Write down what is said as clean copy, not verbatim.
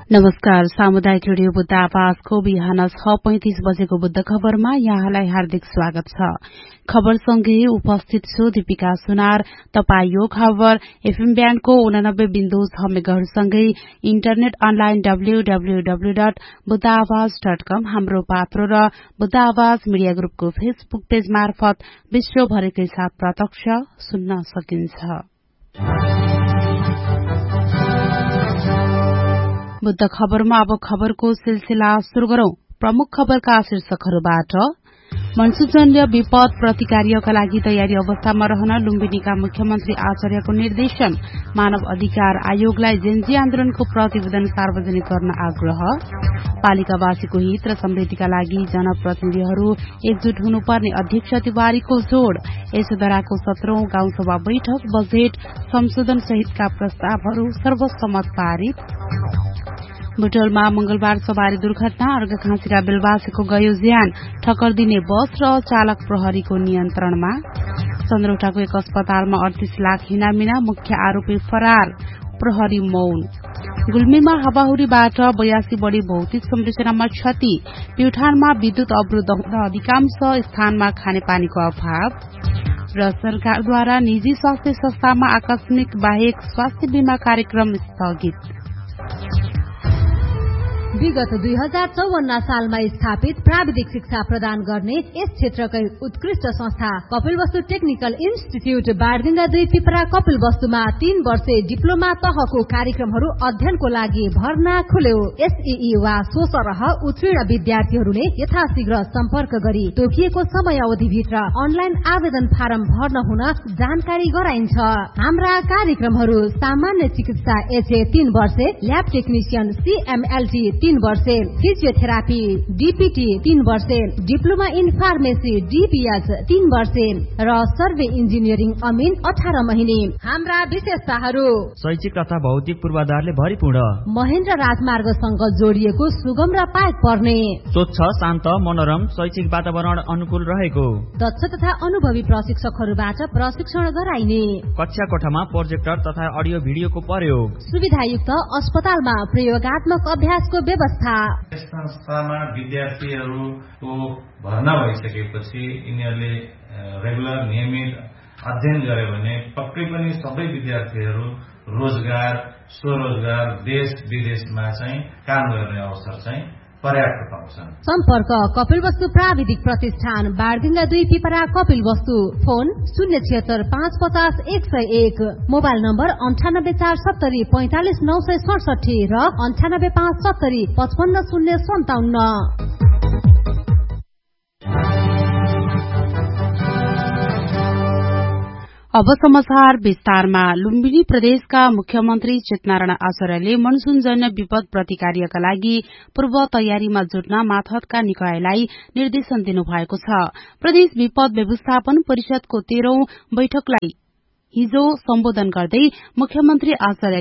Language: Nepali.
नमस्कार। सामुदायिक रेडियो बुद्ध आवाजको बिहान 6:35 बजेको बुद्ध खबरमा यहाँलाई हार्दिक स्वागत छ। खबरसँगै उपस्थित छु दीपिका सुनार। तपाई यो खबर एफएम ब्यान्डको 89.6 मेगाहरुसँगै इन्टरनेट अनलाइन www.buddhaavaz.com हाम्रो पात्रो र बुद्ध आवाज मिडिया ग्रुपको फेसबुक पेज मार्फत विश्वभरिकै साथ प्रत्यक्ष सुन्न सकिन्छ। बुद्ध खबरमा अब खबरको सिलसिला शुरू गरौं। प्रमुख खबरका शीर्षकहरूबाट मनसूनजन्य विपद प्रतिकार्यका लागि तयारी अवस्थामा रहन लुम्बिनीका मुख्यमन्त्री आचार्यको निर्देशन। मानव अधिकार आयोगलाई जेन्जी आन्दोलनको प्रतिवेदन सार्वजनिक गर्न आग्रह। पालिकावासीको हित र समृद्धिका लागि जनप्रतिनिधिहरू एकजुट हुनुपर्ने अध्यक्ष तिवारीको जोड़। यशोधराको 17औं गाउँसभा बैठक बजेट संशोधन सहितका प्रस्तावहरू सर्वसम्मत पारित। बुटोलमा मंगलबार सवारी दुर्घटना। अर्घाखाँचीका बेलवासीको गयो ज्यान। ठक्कर दिने बस र चालक प्रहरीको नियन्त्रणमा। चन्द्रौटाको एक अस्पतालमा 38 लाख हिनामिना। मुख्य आरोपी फरार। प्रहरी मौन। गुल्मीमा हावाहुरीबाट 82 बढ़ी भौतिक संरचनामा क्षति। प्युठानमा विद्युत अवरुद्ध हुँदा अधिकांश स्थानमा खानेपानीको अभाव। र सरकारद्वारा निजी स्वास्थ्य संस्थामा आकस्मिक बाहेक स्वास्थ्य बीमा कार्यक्रम स्थगित। विगत 2054 सालमा स्थापित प्राविधिक शिक्षा प्रदान गर्ने यस क्षेत्रकै उत्कृष्ट संस्था कपिलवस्तु टेक्निकल इन्स्टिच्युट बारगंगा 2 पिपरा कपिलवस्तुमा 3 वर्षे डिप्लोमा तहको कार्यक्रमहरू अध्ययनको लागि भर्ना खुल्यो। एसईई वा सोसरह उत्तीर्ण विद्यार्थीहरूले यथाशीघ्र सम्पर्क गरी तोकिएको समयावधिभित्र अनलाइन आवेदन फारम भर्न हुन जानकारी गराइन्छ। हाम्रा कार्यक्रमहरू सामान्य चिकित्सा एचए 3 वर्षे, ल्याब टेक्निशियन सीएमएलटी 3 वर्षे, फिजियोथेरापी डीपीटी 3 वर्षे, डिप्लोमा इन फार्मेसी डीपीएच 3 वर्षे र सर्वे इन्जिनियरिङ अमिन 18 महिने। हाम्रा विशेषताहरू: शैक्षिक तथा भौतिक पूर्वाधारले भरिपूर्ण, महेन्द्र राजमार्गसँग जोडिएको सुगम र पाइक पर्ने, स्वच्छ शान्त मनोरम शैक्षिक वातावरण अनुकूल रहेको, दक्ष तथा अनुभवी प्रशिक्षकहरूबाट प्रशिक्षण गराइने, कक्षा कोठामा प्रोजेक्टर तथा अडियो भिडियोको प्रयोग, सुविधायुक्त अस्पतालमा प्रयोगात्मक अभ्यासको व्यवस्था। यस संस्थामा विद्यार्थीहरूको भर्ना भइसकेपछि यिनीहरूले रेगुलर नियमित अध्ययन गरे भने पक्कै पनि सबै विद्यार्थीहरू रोजगार, स्वरोजगार, देश विदेशमा चाहिँ काम गर्ने अवसर चाहिँ पर्याप्त पाउँछन्। सम्पर्क कपिलवस्तु प्राविधिक प्रतिष्ठान बारगंगा 2 Pipra Kapilvastu. Phone 076 550 101। Mobile number 98470 45 967 र 98570 55 057। अब समाचार विस्तारमा। लुम्बिनी प्रदेशका मुख्यमन्त्री चेतनारायण आचार्यले मनसूनजन्य विपद प्रतिकार्यका लागि पूर्व तयारीमा जुट्न मातहतका निकायलाई निर्देशन दिनुभएको छ। प्रदेश विपद व्यवस्थापन परिषदको 13औं बैठकलाई हिजो सम्बोधन गर्दै मुख्यमन्त्री आचार्य